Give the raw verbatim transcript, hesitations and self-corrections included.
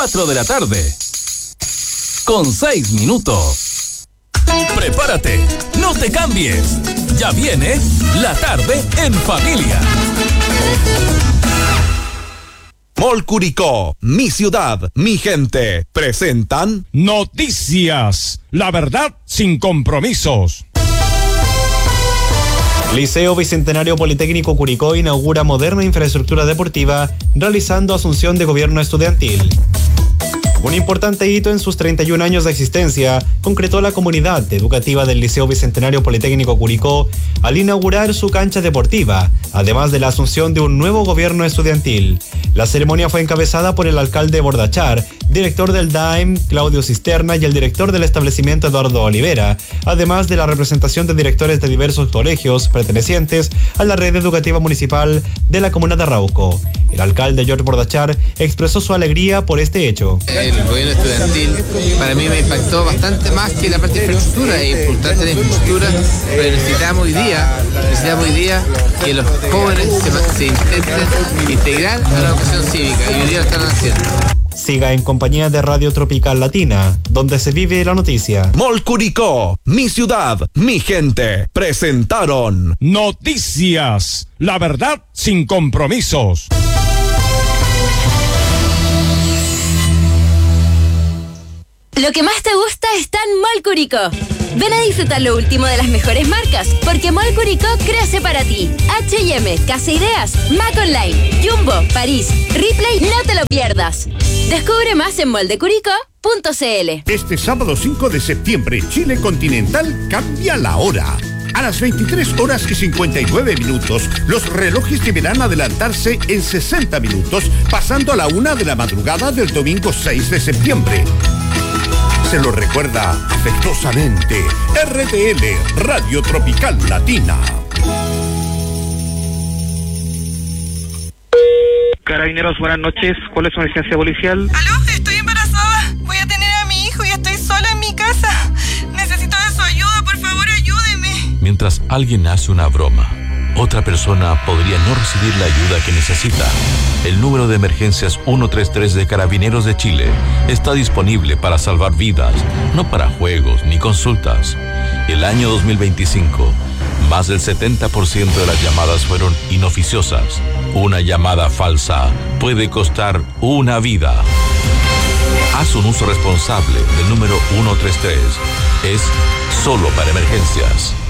cuatro de la tarde. Con seis minutos. Prepárate, no te cambies. Ya viene la tarde en familia. Mall Curicó, mi ciudad, mi gente, presentan Noticias, la verdad sin compromisos. Liceo Bicentenario Politécnico Curicó inaugura moderna infraestructura deportiva, realizando asunción de gobierno estudiantil. Un importante hito en sus treinta y un años de existencia concretó la comunidad educativa del Liceo Bicentenario Politécnico Curicó al inaugurar su cancha deportiva, además de la asunción de un nuevo gobierno estudiantil. La ceremonia fue encabezada por el alcalde Bordachar, director del D A E M Claudio Cisterna y el director del establecimiento Eduardo Olivera, además de la representación de directores de diversos colegios pertenecientes a la red educativa municipal de la comuna de Arauco. El alcalde George Bordachar expresó su alegría por este hecho. El gobierno estudiantil para mí me impactó bastante más que la parte de infraestructura. Es importante la infraestructura, pero necesitamos hoy día, necesitamos hoy día que los jóvenes se, se intenten integrar a la educación cívica y hoy día lo están haciendo. Siga en compañía de Radio Tropical Latina, donde se vive la noticia. Mall Curicó, mi ciudad, mi gente, presentaron Noticias, la verdad sin compromisos. Lo que más te gusta está en Mall Curicó. Ven a disfrutar lo último de las mejores marcas, porque Mall Curicó crece para ti. H y M, Casa Ideas, Mac Online, Jumbo, París, Ripley, no te lo pierdas. Descubre más en moldecuricó punto c l. Este sábado cinco de septiembre, Chile Continental cambia la hora. A las veintitrés horas y cincuenta y nueve minutos, los relojes deberán adelantarse en sesenta minutos, pasando a la una de la madrugada del domingo seis de septiembre. Se lo recuerda afectuosamente R T L, Radio Tropical Latina. Carabineros, buenas noches. ¿Cuál es su emergencia policial? Aló, estoy embarazada. Voy a tener a mi hijo y estoy sola en mi casa. Necesito de su ayuda, por favor, ayúdeme. Mientras alguien hace una broma, otra persona podría no recibir la ayuda que necesita. El número de emergencias ciento treinta y tres de Carabineros de Chile está disponible para salvar vidas, no para juegos ni consultas. El año dos mil veinticinco, más del setenta por ciento de las llamadas fueron inoficiosas. Una llamada falsa puede costar una vida. Haz un uso responsable del número ciento treinta y tres. Es solo para emergencias.